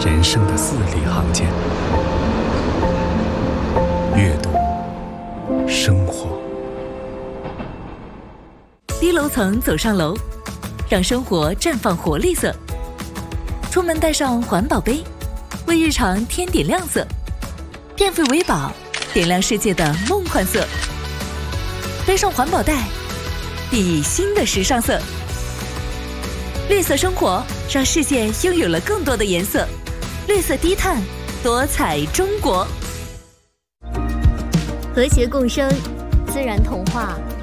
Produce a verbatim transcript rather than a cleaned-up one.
人生的字里行间。阅读，生活。 低楼层走上楼，让生活绽放活力色。出门带上环保杯，为日常添点亮色。电费为宝，点亮世界的梦幻色。背上环保袋，熠熠新的时尚色。绿色生活，让世界拥有了更多的颜色。绿色低碳，多彩中国。 和谐共生，自然童话。